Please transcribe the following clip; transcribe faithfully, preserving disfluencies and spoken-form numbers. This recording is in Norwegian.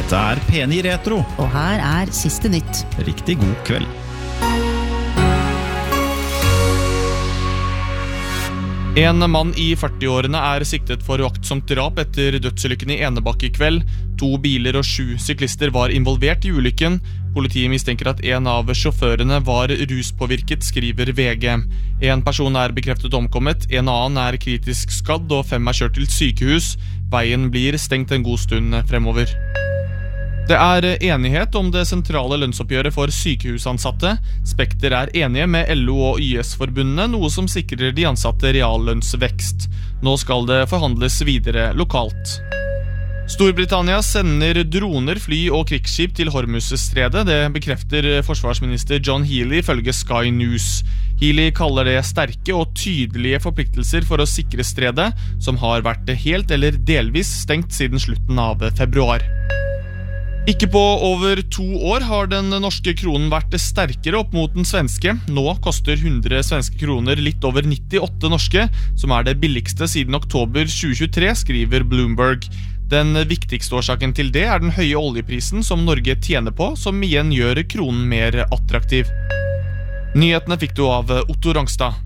Dette er P ni Retro. Og her er siste nytt. Riktig god kveld. En mann i førti-årene er siktet for uaktsomt drap etter dødsulykken i Enebakk i kveld. To biler og sju syklister var involvert i ulykken. Politiet mistenker at en av sjåførene var ruspåvirket, skriver V G. En person er bekreftet omkommet, en annen er kritisk skadd og fem er kjørt til sykehus. Veien blir stengt en god stund fremover. Det er enighet om det sentrale lønnsoppgjøret for sykehusansatte. Spekter er enige med L O og Y S-forbundene, noe som sikrer de ansatte reallønnsvekst. Nå skal det forhandles videre lokalt. Storbritannia sender droner, fly og krigsskip til Hormuzstredet. Det bekrefter forsvarsminister John Healey ifølge Sky News. Healey kaller det sterke og tydelige forpliktelser for å sikre stredet, som har vært helt eller delvis stengt siden slutten av februar. Ikke på over to år har den norske kronen vært sterkere opp mot den svenske. Nå koster hundre svenske kroner litt over nittiåtte norske, som er det billigste siden oktober tjue tjuetre, skriver Bloomberg. Den viktigste årsaken til det er den høye oljeprisen som Norge tjener på, som igjen gjør kronen mer attraktiv. Nyhetene fikk du av Otto Rangstad.